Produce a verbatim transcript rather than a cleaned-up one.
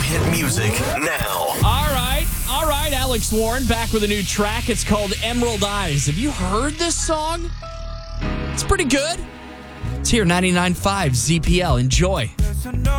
hit music now. All right, all right. Alex Warren back with a new track. It's called Emerald Eyes. Have you heard this song? It's pretty good. It's here, ninety-nine point five Z P L. Enjoy.